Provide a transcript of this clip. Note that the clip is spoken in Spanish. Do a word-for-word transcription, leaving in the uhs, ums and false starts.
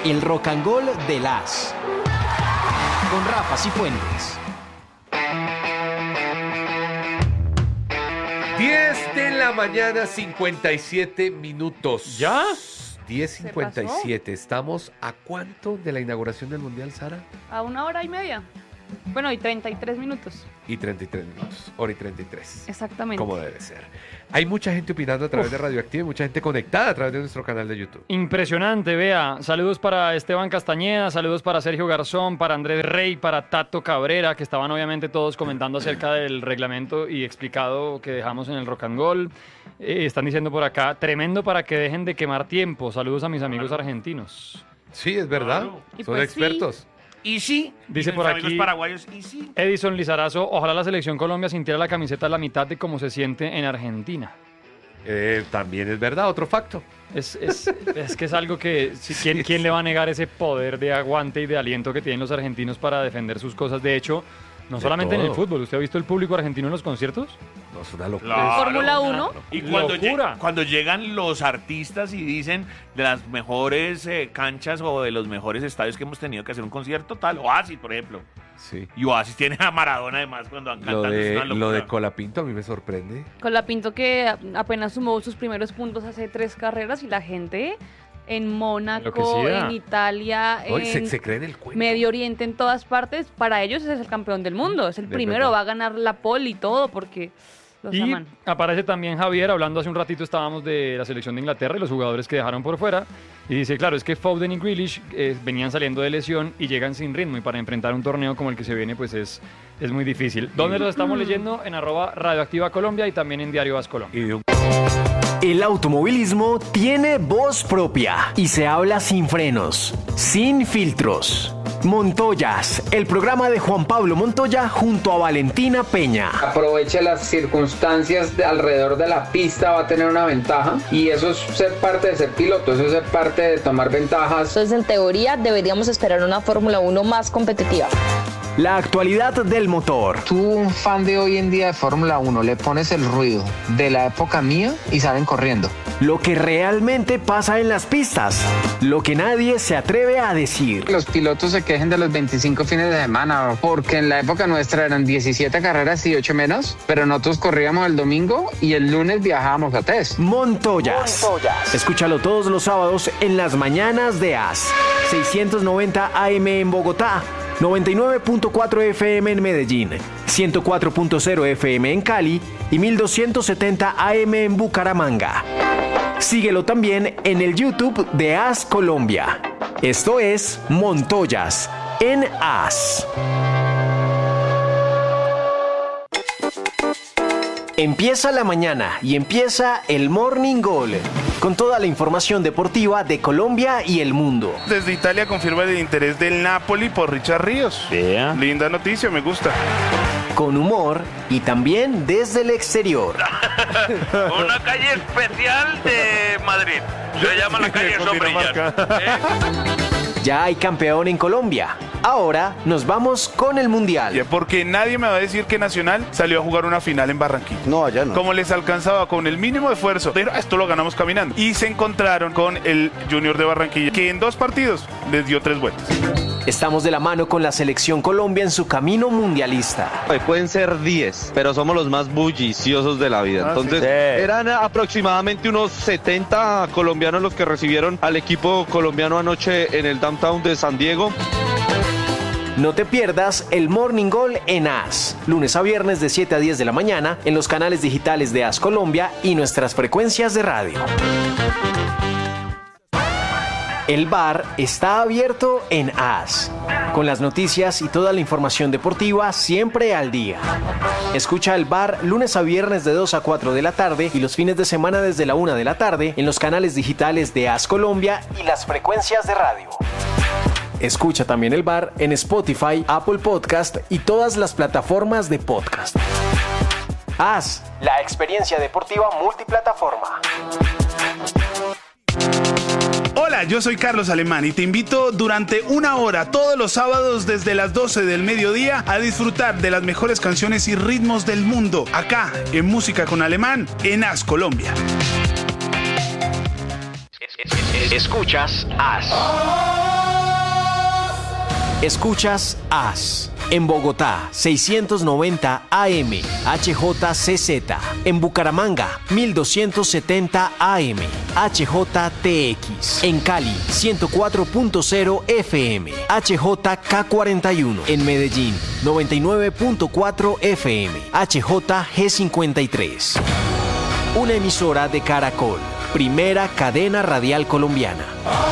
el Rock and Roll del As. Con Rafa Cifuentes. diez de la mañana, cincuenta y siete minutos. ¿Ya? diez cincuenta y siete. ¿Estamos a cuánto de la inauguración del Mundial, Sara? A una hora y media. Bueno, y treinta y tres minutos. Y treinta y tres minutos. Hora y treinta y tres. Exactamente. Como debe ser. Hay mucha gente opinando a través Uf. de Radioactiva y mucha gente conectada a través de nuestro canal de YouTube. Impresionante, vea. Saludos para Esteban Castañeda, saludos para Sergio Garzón, para Andrés Rey, para Tato Cabrera, que estaban obviamente todos comentando acerca del reglamento y explicado que dejamos en el Rock and Roll. Eh, están diciendo por acá, tremendo para que dejen de quemar tiempo. Saludos a mis amigos argentinos. Sí, es verdad. Claro. Son pues expertos. Sí. Y sí, dice y por aquí paraguayos, y sí. Edison Lizarazo, ojalá la selección Colombia sintiera la camiseta a la mitad de cómo se siente en Argentina. Eh, también es verdad, otro facto. Es, es, es que es algo que, si, ¿quién, ¿quién le va a negar ese poder de aguante y de aliento que tienen los argentinos para defender sus cosas? De hecho, no De solamente todo. en el fútbol, ¿usted ha visto el público argentino en los conciertos? No, es una locura. Claro. Fórmula uno. Y cuando, Locura. lle- cuando llegan los artistas y dicen de las mejores eh, canchas o de los mejores estadios que hemos tenido que hacer un concierto, tal, Oasis, por ejemplo. Sí. Y Oasis tiene a Maradona además cuando han Lo cantado. es de, una lo locura. de Colapinto a mí me sorprende. Colapinto que apenas sumó sus primeros puntos hace tres carreras y la gente en Mónaco, Enloquecida. en Italia, Hoy se, en se cree en el cuento. Medio Oriente, en todas partes, para ellos ese es el campeón del mundo, es el De primero, verdad. va a ganar la pole y todo porque los Y aman. aparece también Javier, hablando hace un ratito estábamos de la selección de Inglaterra y los jugadores que dejaron por fuera. Y dice, claro, es que Foden y Grealish eh, venían saliendo de lesión y llegan sin ritmo. Y para enfrentar un torneo como el que se viene, pues es, es muy difícil. ¿Dónde los estamos leyendo? En arroba Radioactiva Colombia y también en Diario As Colombia. Y de un- El automovilismo tiene voz propia y se habla sin frenos, sin filtros. Montoyas, el programa de Juan Pablo Montoya junto a Valentina Peña. Aproveche las circunstancias de alrededor de la pista, va a tener una ventaja y eso es ser parte de ser piloto, eso es ser parte de tomar ventajas. Entonces, en teoría, deberíamos esperar una Fórmula uno más competitiva. La actualidad del motor. Tú, un fan de hoy en día de Fórmula uno, le pones el ruido de la época mía y salen corriendo. Lo que realmente pasa en las pistas. Lo que nadie se atreve a decir. Los pilotos se quejen de los veinticinco fines de semana, porque en la época nuestra eran diecisiete carreras y ocho menos, pero nosotros corríamos el domingo y el lunes viajábamos a test. Montoyas. Montoyas. Escúchalo todos los sábados en las mañanas de As. seiscientos noventa A M en Bogotá, noventa y nueve punto cuatro F M en Medellín, ciento cuatro punto cero F M en Cali y mil doscientos setenta A M en Bucaramanga. Síguelo también en el YouTube de As Colombia. Esto es Montoyas en As. Empieza la mañana y empieza el Morning Goal, con toda la información deportiva de Colombia y el mundo. Desde Italia confirma el interés del Napoli por Richard Ríos. Vea. Linda noticia, me gusta. Con humor y también desde el exterior. Una calle especial de Madrid. Se llama la calle Sombrilla. Ya hay campeón en Colombia. Ahora nos vamos con el Mundial. Porque nadie me va a decir que Nacional salió a jugar una final en Barranquilla. No, allá no. Como les alcanzaba con el mínimo esfuerzo, pero esto lo ganamos caminando. Y se encontraron con el Junior de Barranquilla, que en dos partidos les dio tres vueltas. Estamos de la mano con la selección Colombia en su camino mundialista. Pueden ser diez, pero somos los más bulliciosos de la vida. Ah, Entonces, sí. eran aproximadamente unos setenta colombianos los que recibieron al equipo colombiano anoche en el downtown de San Diego. No te pierdas el Morning Goal en As, lunes a viernes de siete a diez de la mañana en los canales digitales de As Colombia y nuestras frecuencias de radio. El bar está abierto en As, con las noticias y toda la información deportiva siempre al día. Escucha el bar lunes a viernes de dos a cuatro de la tarde y los fines de semana desde la una de la tarde en los canales digitales de As Colombia y las frecuencias de radio. Escucha también el bar en Spotify, Apple Podcast y todas las plataformas de podcast. As, la experiencia deportiva multiplataforma. Hola, yo soy Carlos Alemán y te invito durante una hora todos los sábados desde las doce del mediodía a disfrutar de las mejores canciones y ritmos del mundo, acá en Música con Alemán, en As Colombia. Escuchas As. Escuchas As. En Bogotá, seiscientos noventa A M, H J C Z. En Bucaramanga, mil doscientos setenta A M, H J T X. En Cali, ciento cuatro punto cero F M, H J K cuarenta y uno. En Medellín, noventa y nueve punto cuatro F M, H J G cincuenta y tres. Una emisora de Caracol, primera cadena radial colombiana.